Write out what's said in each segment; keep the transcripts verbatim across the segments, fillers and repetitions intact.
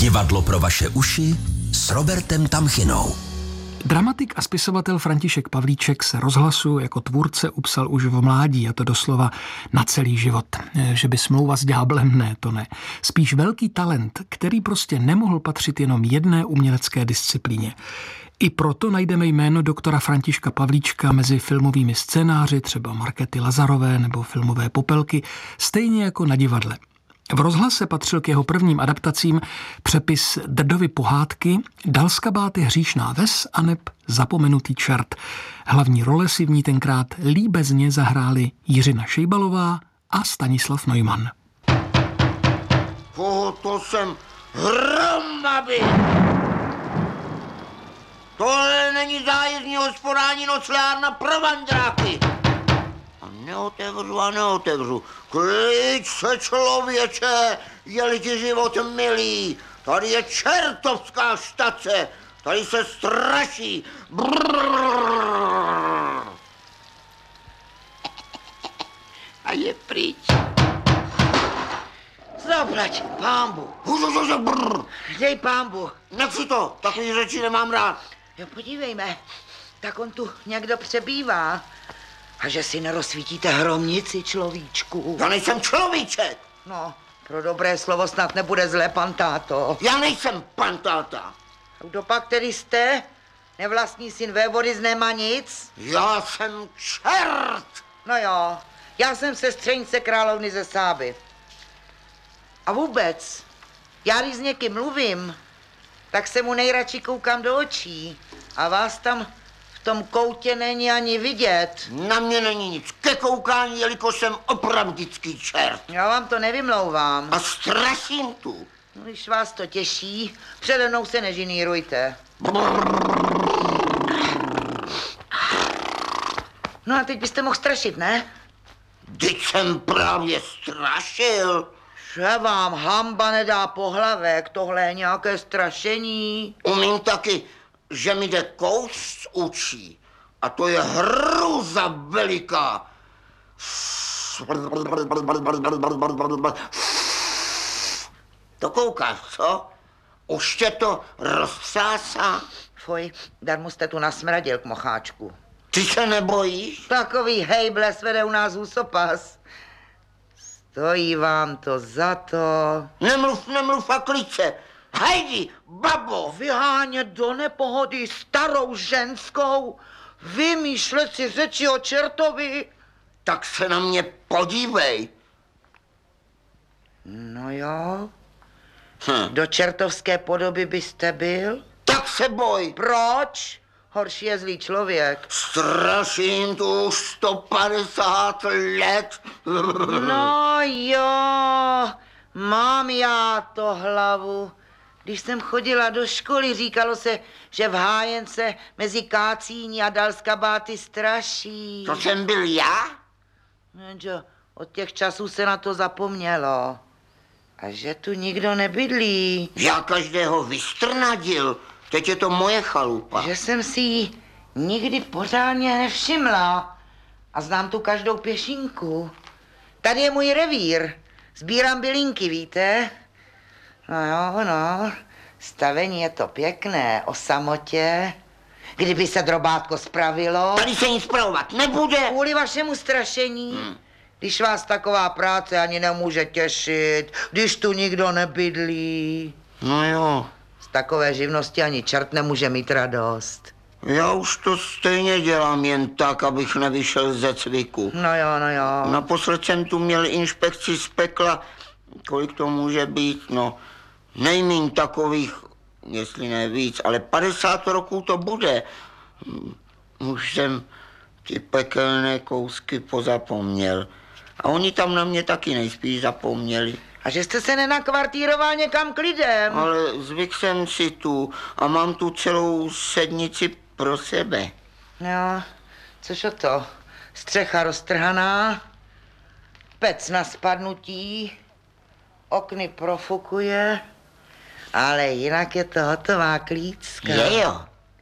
Divadlo pro vaše uši s Robertem Tamchinou. Dramatik a spisovatel František Pavlíček se rozhlasu jako tvůrce upsal už v mládí, a to doslova na celý život. Že by smlouva s ďáblem, ne, to ne. Spíš velký talent, který prostě nemohl patřit jenom jedné umělecké disciplíně. I proto najdeme jméno doktora Františka Pavlíčka mezi filmovými scénáři, třeba Markéty Lazarové nebo filmové Popelky, stejně jako na divadle. V rozhlase patřil k jeho prvním adaptacím přepis Drdovy pohádky, Dalskabáty hříšná ves aneb Zapomenutý čert. Hlavní role si v ní tenkrát líbezně zahráli Jiřina Šejbalová a Stanislav Neumann. Koho to jsem hromady! Tohle není zájezdní hospodání noclárna pro vandráky. A neotevřu a neotevřu. Klid se, člověče, je-li ti život milý. Tady je čertovská štace. Tady se straší. Brrr. A je pryč. Zaplať, pámbu. Dej pámbu. Nechci to, takový řeči nemám rád. Jo, podívejme, tak on tu někdo přebývá. A že si nerozsvítíte hromnici, človíčku. Já nejsem človíček. No, pro dobré slovo snad nebude zlé, pan táto. Já nejsem pan táta. Kdopak tedy jste? Nevlastní syn vévody z Nemanic? Já jsem čert. No jo, já jsem sestřenice královny ze Sáby. A vůbec, já když s někým mluvím, tak se mu nejradši koukám do očí. A vás tam v tom koutě není ani vidět. Na mě není nic ke koukání, jelikož jsem opravdický čert. Já vám to nevymlouvám. A straším tu. No, když vás to těší, přede mnou se nežinírujte. No a teď byste mohl strašit, ne? Vždyť jsem právě strašil. Že vám hamba nedá pohlavek, tohle je nějaké strašení. Umím taky, že mi jde kous z učí. A to je hruza veliká. To koukáš, co? Už tě to roztřásá? Fuj, darmo jste tu nasmradil k mocháčku. Ty se nebojíš? Takový hejble svede u nás úsopas. Stojí vám to za to. Nemluv, nemluv a klice. Hajdi, babo! Vyhánět do nepohody starou ženskou, vymýšlet si řeči o čertovi. Tak se na mě podívej. No jo. Hm. Do čertovské podoby byste byl? Tak se boj. Proč? Horší je zlý člověk. Straším tu už sto padesát let. No jo, mám já to hlavu. Když jsem chodila do školy, říkalo se, že v Hájence mezi Kácíní a Dalskabáty straší. To jsem byl já? Jenže od těch časů se na to zapomnělo. A že tu nikdo nebydlí. Já každého vystrnadil. Teď je to moje chalupa. Že jsem si ji nikdy pořádně nevšimla. A znám tu každou pěšinku. Tady je můj revír. Sbírám bylinky, víte? No jo, no. Stavení je to pěkné, o samotě. Kdyby se drobátko spravilo. Tady se nic spravovat nebude. Kvůli vašemu strašení. Hmm. Když vás taková práce ani nemůže těšit. Když tu nikdo nebydlí. No jo. Z takové živnosti ani čert nemůže mít radost. Já už to stejně dělám jen tak, abych nevyšel ze cviku. No jo, no jo. Naposled jsem tu měl inspekci z pekla. Kolik to může být? No, nejmíň takových, jestli ne víc, ale padesát roků to bude. Už jsem ty pekelné kousky pozapomněl. A oni tam na mě taky nejspíš zapomněli. A že jste se nenakvartíroval někam k lidem? Ale zvyk jsem si tu a mám tu celou sednici pro sebe. Jo, což o to? Střecha roztrhaná, pec na spadnutí, okny profukuje, ale jinak je to hotová klícka. Je jo.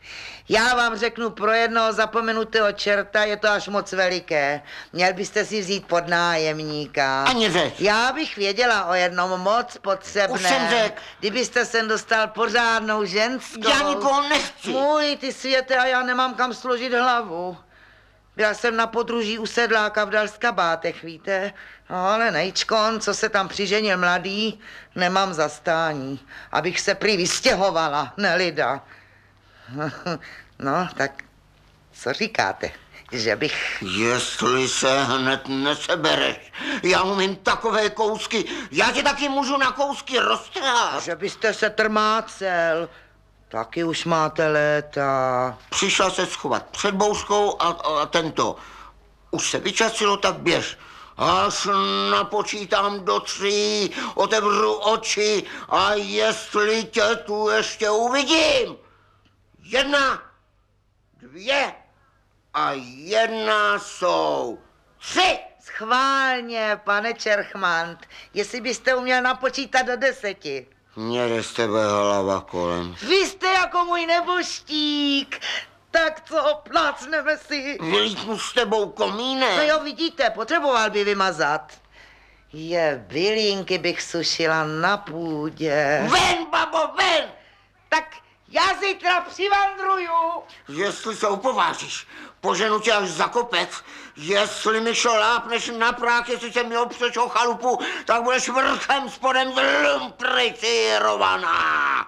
Já vám řeknu pro jednoho zapomenutého čerta, je to až moc veliké. Měl byste si vzít pod nájemníka. Ani řeč. Já bych věděla o jednom moc potřebném. Už jsem řekl. Kdybyste sem dostal pořádnou ženskou. Já nikoho nechci. Můj, ty světe, a já nemám kam složit hlavu. Byla jsem na podruží u sedláka v Dalskabátech, víte? No, ale nejčkon, co se tam přiženil mladý, nemám zastání. Abych se prý vystěhovala, nelida. No, tak co říkáte? Že bych... Jestli se hned nesebereš, já umím takové kousky, já tě taky můžu na kousky roztrhat. Že byste se trmácel. Taky už máte léta. Přišla se schovat před bouřkou a, a tento. Už se vyčasilo, tak běž. Až napočítám do tří, otevřu oči a jestli tě tu ještě uvidím. Jedna, dvě a jedna jsou tři. Schválně, pane Čerchmant, jestli byste uměl napočítat do deseti. Mně jde z tebe hlava kolem. Vy jste jako můj neboštík. Tak co, plácneme si. Vylítnu s tebou komínek. No jo, vidíte, potřeboval by vymazat. Je, bylínky bych sušila na půdě. Ven, babo, ven! Tak já zítra přivandruju. Jestli se upovážíš, poženu tě až za kopec. Jestli mi šlo lápneš na prák, jestli se mi opřeš o chalupu, tak budeš vrchem spodem zlumprecírovaná.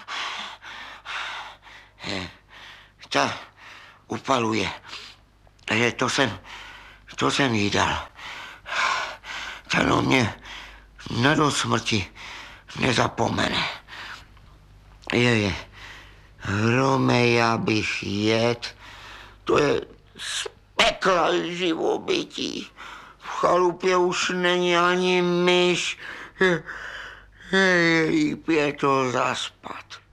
Ta upaluje. Je, to jsem, to jsem jí dal. Ten o mě na do smrti nezapomene. Je, je. Hrome, já bych jet. To je z pekla živobytí. V chalupě už není ani myš. Je, je, je to zaspat.